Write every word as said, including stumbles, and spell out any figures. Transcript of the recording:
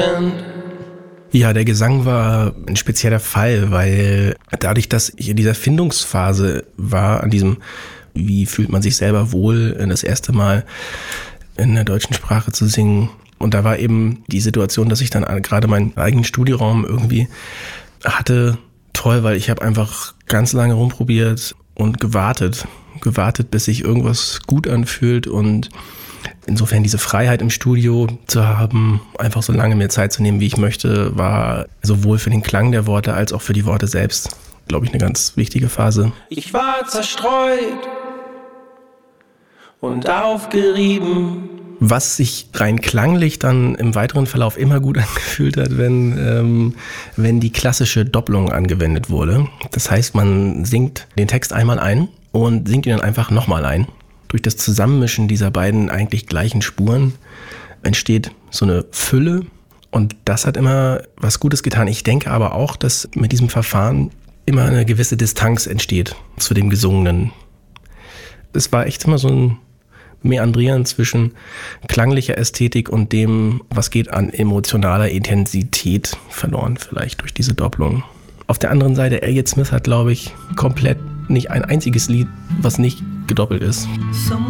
Ja, der Gesang war ein spezieller Fall, weil dadurch, dass ich in dieser Findungsphase war, an diesem, wie fühlt man sich selber wohl, das erste Mal in der deutschen Sprache zu singen. Und da war eben die Situation, dass ich dann gerade meinen eigenen Studioraum irgendwie hatte, toll, weil ich habe einfach ganz lange rumprobiert und gewartet, gewartet, bis sich irgendwas gut anfühlt und insofern diese Freiheit im Studio zu haben, einfach so lange mir Zeit zu nehmen, wie ich möchte, war sowohl für den Klang der Worte als auch für die Worte selbst, glaube ich, eine ganz wichtige Phase. Ich war zerstreut und aufgerieben. Was sich rein klanglich dann im weiteren Verlauf immer gut angefühlt hat, wenn, ähm, wenn die klassische Doppelung angewendet wurde. Das heißt, man singt den Text einmal ein und singt ihn dann einfach nochmal ein. Durch das Zusammenmischen dieser beiden eigentlich gleichen Spuren entsteht so eine Fülle und das hat immer was Gutes getan. Ich denke aber auch, dass mit diesem Verfahren immer eine gewisse Distanz entsteht zu dem Gesungenen. Es war echt immer so ein Meandrieren zwischen klanglicher Ästhetik und dem, was geht an emotionaler Intensität verloren, vielleicht durch diese Doppelung. Auf der anderen Seite, Elliott Smith hat, glaube ich, komplett nicht ein einziges Lied, was nicht gedoppelt ist.